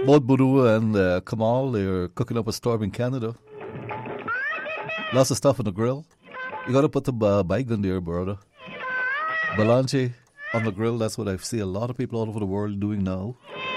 Both Boudou and Kamal, they're cooking up a storm in Canada. Lots of stuff on the grill. You got to put the bacon there, brother. Balanche on the grill, that's what I see a lot of people all over the world doing now.